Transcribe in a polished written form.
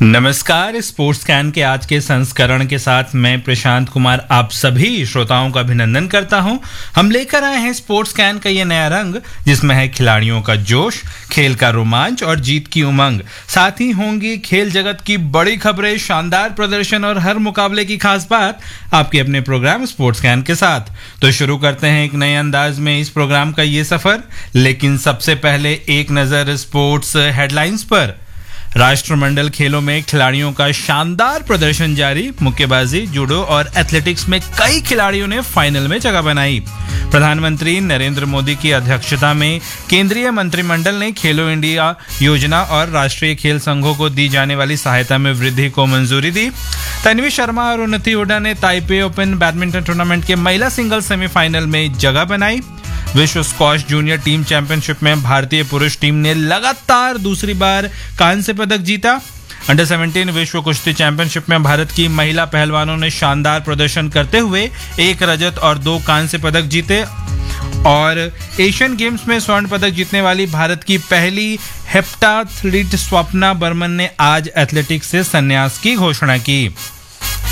नमस्कार। Sports scan के आज के संस्करण के साथ मैं प्रशांत कुमार आप सभी श्रोताओं का अभिनंदन करता हूं। हम लेकर आए हैं स्पोर्ट्स स्कैन का ये नया रंग, जिसमें है खिलाड़ियों का जोश, खेल का रोमांच और जीत की उमंग। साथ ही होंगी खेल जगत की बड़ी खबरें, शानदार प्रदर्शन और हर मुकाबले की खास बात आपके अपने प्रोग्राम स्पोर्ट्स स्कैन के साथ। तो शुरू करते हैं एक नए अंदाज में इस प्रोग्राम का ये सफर, लेकिन सबसे पहले एक नजर स्पोर्ट्स हेडलाइंस पर। राष्ट्रमंडल खेलों में खिलाड़ियों का शानदार प्रदर्शन जारी। मुक्केबाजी, जूडो और एथलेटिक्स में कई खिलाड़ियों ने फाइनल में जगह बनाई। प्रधानमंत्री नरेंद्र मोदी की अध्यक्षता में केंद्रीय मंत्रिमंडल ने खेलो इंडिया योजना और राष्ट्रीय खेल संघों को दी जाने वाली सहायता में वृद्धि को मंजूरी दी। तन्वी शर्मा और उन्नति हुडा ने ताइपे ओपन बैडमिंटन टूर्नामेंट के महिला सिंगल्स सेमीफाइनल में जगह बनाई। विश्व स्क्वॉश जूनियर टीम चैंपियनशिप में भारतीय पुरुष टीम ने लगातार दूसरी बार कांस्य पदक जीता। अंडर 17 विश्व कुश्ती चैंपियनशिप में भारत की महिला पहलवानों ने शानदार प्रदर्शन करते हुए 1 रजत और 2 कांस्य पदक जीते। और एशियन गेम्स में स्वर्ण पदक जीतने वाली भारत की पहली हेप्टाथलीट स्वप्ना बर्मन ने आज एथलेटिक्स से संन्यास की घोषणा की।